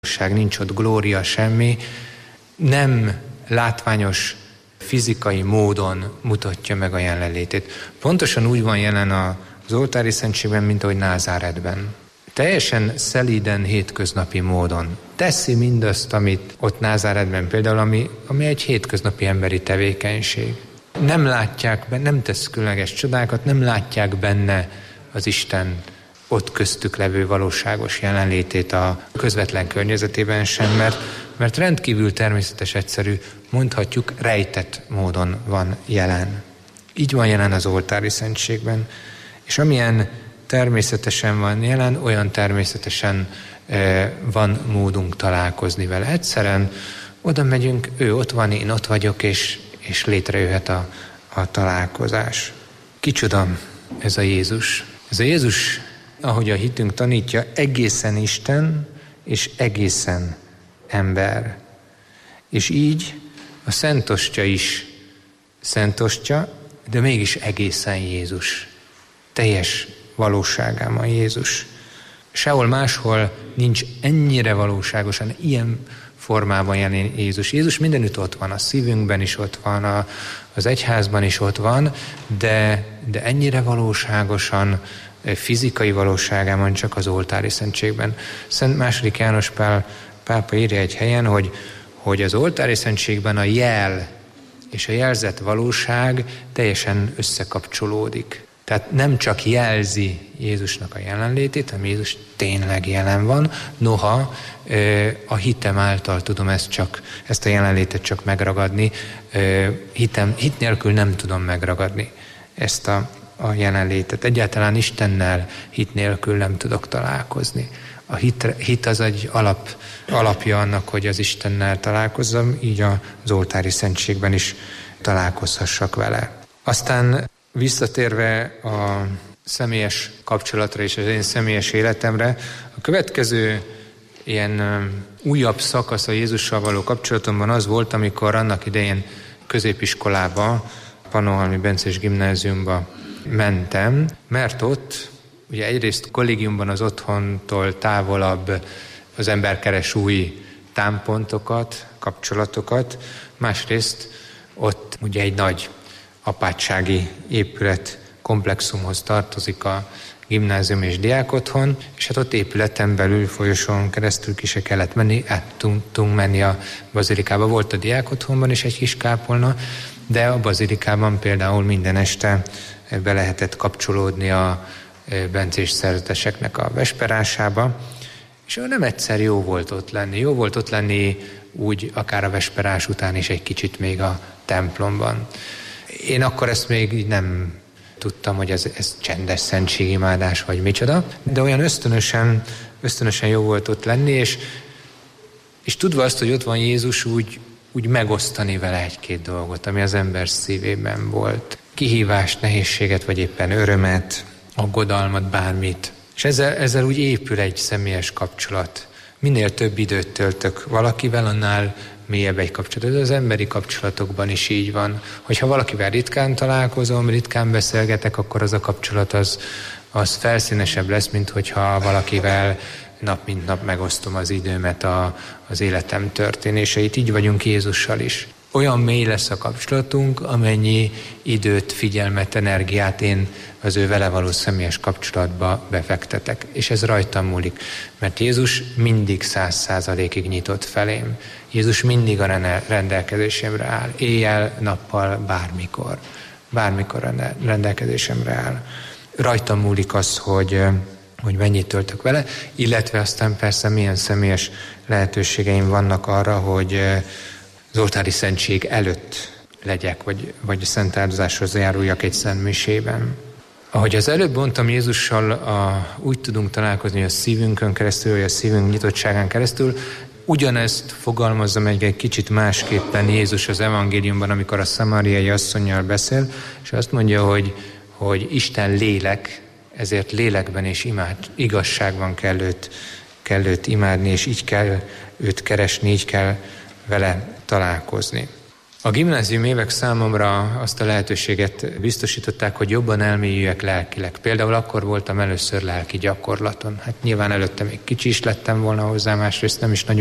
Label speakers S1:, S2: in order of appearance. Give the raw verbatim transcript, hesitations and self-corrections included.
S1: nincs ott glória, semmi, nem látványos fizikai módon mutatja meg a jelenlétét. Pontosan úgy van jelen az oltári szentségben, mint ahogy Názáretben. Teljesen szelíden, hétköznapi módon teszi mindazt, amit ott Názáretben például, ami, ami egy hétköznapi emberi tevékenység. Nem látják benne, nem tesz különleges csodákat, nem látják benne az Isten ott köztük levő valóságos jelenlétét a közvetlen környezetében sem, mert, mert rendkívül természetes, egyszerű, mondhatjuk rejtett módon van jelen. Így van jelen az oltári szentségben, és amilyen természetesen van jelen, olyan természetesen e, van módunk találkozni vele. Egyszerűen oda megyünk, ő ott van, én ott vagyok, és, és létrejöhet a, a találkozás. Kicsoda ez a Jézus? Ez a Jézus, ahogy a hitünk tanítja, egészen Isten és egészen ember. És így a Szentostya is Szentostya, de mégis egészen Jézus. Teljes valóságában Jézus. Sehol máshol nincs ennyire valóságosan, ilyen formában jelen Jézus. Jézus mindenütt ott van, a szívünkben is ott van, a, az egyházban is ott van, de, de ennyire valóságosan, fizikai valóságában csak az oltári szentségben. Szent második János Pál pápa írja egy helyen, hogy, hogy az oltári szentségben a jel és a jelzett valóság teljesen összekapcsolódik. Tehát nem csak jelzi Jézusnak a jelenlétét, hanem Jézus tényleg jelen van, noha a hitem által tudom ezt, csak, ezt a jelenlétet csak megragadni, hitem, hit nélkül nem tudom megragadni ezt a, a jelenlétet. Egyáltalán Istennel hit nélkül nem tudok találkozni. A hit, hit az egy alap, alapja annak, hogy az Istennel találkozzam, így az oltári szentségben is találkozhassak vele. Aztán visszatérve a személyes kapcsolatra és az én személyes életemre, a következő ilyen újabb szakasz a Jézussal való kapcsolatomban az volt, amikor annak idején középiskolába, Pannonhalmi Bencés Gimnáziumba mentem, mert ott ugye egyrészt kollégiumban az otthontól távolabb az ember keres új támpontokat, kapcsolatokat, másrészt ott ugye egy nagy apátsági épület komplexumhoz tartozik a gimnázium és diákotthon, és hát ott épületen belül folyosón keresztül ki se kellett menni, át tudtunk menni a bazilikába. Volt a diákotthonban is egy kis kápolna, de a bazilikában például minden este be lehetett kapcsolódni a bencés szerzeteseknek a vesperásába, és nem egyszer jó volt ott lenni. Jó volt ott lenni úgy akár a vesperás után is egy kicsit még a templomban. Én akkor ezt még így nem tudtam, hogy ez, ez csendes szentségimádás, vagy micsoda, de olyan ösztönösen, ösztönösen jó volt ott lenni, és, és tudva azt, hogy ott van Jézus, úgy, úgy megosztani vele egy-két dolgot, ami az ember szívében volt. Kihívást, nehézséget, vagy éppen örömet, aggodalmat, bármit. És ezzel, ezzel úgy épül egy személyes kapcsolat. Minél több időt töltök valakivel, annál mélyebb egy kapcsolat. Ez az emberi kapcsolatokban is így van. Hogyha valakivel ritkán találkozom, ritkán beszélgetek, akkor az a kapcsolat az, az felszínesebb lesz, mint hogyha valakivel nap mint nap megosztom az időmet, a, az életem történéseit. Így vagyunk Jézussal is. Olyan mély lesz a kapcsolatunk, amennyi időt, figyelmet, energiát én az ő vele való személyes kapcsolatba befektetek. És ez rajtam múlik, mert Jézus mindig száz százalékig nyitott felém. Jézus mindig a rendelkezésemre áll, éjjel, nappal, bármikor. Bármikor rendelkezésemre áll. Rajtam múlik az, hogy, hogy mennyit töltök vele, illetve aztán persze milyen személyes lehetőségeim vannak arra, hogy az oltári szentség előtt legyek, vagy, vagy a szent áldozáshoz járuljak egy szent misében. Ahogy az előbb mondtam, Jézussal a, úgy tudunk találkozni, hogy a szívünkön keresztül, vagy a szívünk nyitottságán keresztül, ugyanezt fogalmazza meg egy kicsit másképpen Jézus az evangéliumban, amikor a szamáriai asszonnyal beszél, és azt mondja, hogy, hogy Isten lélek, ezért lélekben és imád, igazságban kell őt, kell őt imádni, és így kell őt keresni, így kell vele találkozni. A gimnázium évek számomra azt a lehetőséget biztosították, hogy jobban elmélyüljek lelkileg. Például akkor voltam először lelki gyakorlaton. Hát nyilván előtte még kicsi is lettem volna hozzá, másrészt nem is nagyon